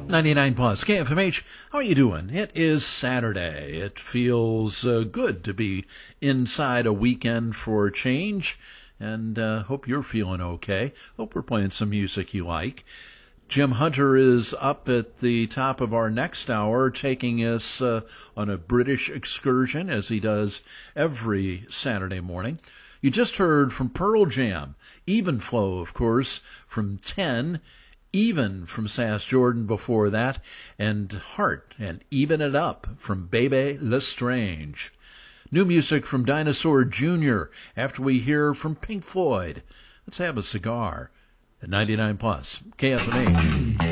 99 plus KFMH. How are you doing? It is Saturday. It feels good to be inside a weekend for a change, and hope you're feeling okay. Hope we're playing some music you like. Jim Hunter is up at the top of our next hour, taking us on a British excursion, as he does every Saturday morning. You just heard from Pearl Jam, Even Flow, of course, from 10, Even from Sass Jordan before that, and Heart and Even It Up from Bebe Lestrange. New music from Dinosaur Jr. after we hear from Pink Floyd. Let's have a cigar at 99 plus KFMH.